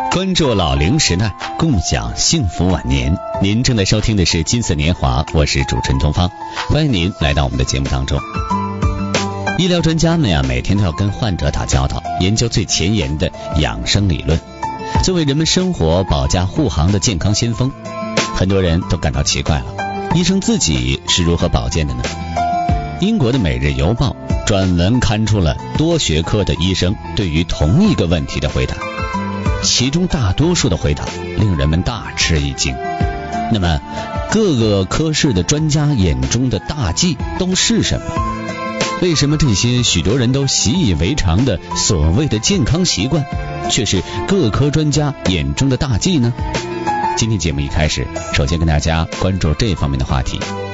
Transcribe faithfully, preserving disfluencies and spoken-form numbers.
关注老龄时代，共享幸福晚年。您正在收听的是金色年华，我是主持人东方，欢迎您来到我们的节目当中。医疗专家们呀，每天都要跟患者打交道，研究最前沿的养生理论。作为人们生活保驾护航的健康先锋，很多人都感到奇怪了，医生自己是如何保健的呢？英国的《每日邮报》专门刊出了多学科的医生对于同一个问题的回答，其中大多数的回答令人们大吃一惊。那么各个科室的专家眼中的大忌都是什么？为什么这些许多人都习以为常的所谓的健康习惯，却是各科专家眼中的大忌呢？今天节目一开始，首先跟大家关注这方面的话题。